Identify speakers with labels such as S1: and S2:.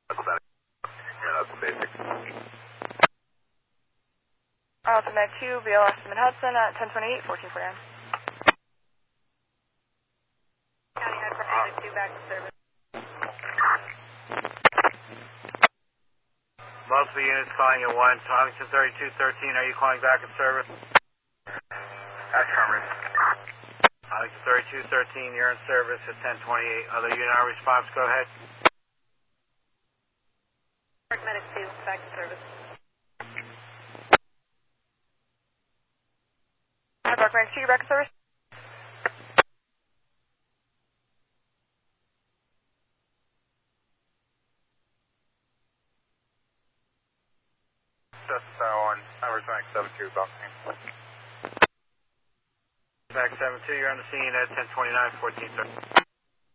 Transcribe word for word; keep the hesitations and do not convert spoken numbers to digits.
S1: That's about it. Yeah, that's the basic.
S2: Alpha Med two, B L S in Hudson at ten twenty-eight, fourteen forty-nine. County Head from Med two back to service.
S3: Multiple units calling at one. Arlington thirty-two thirteen, are you calling back in service?
S1: Affirmative.
S3: Arlington thirty-two thirteen, you're in service at ten twenty-eight. Other unit on response, go ahead.
S2: Medic two, back to service. Hi, Brockman two, you're back in service.
S1: Just uh, on number twenty seven two, Bucking.
S3: Back seven two, you're on the scene at ten twenty-nine, fourteen thirty.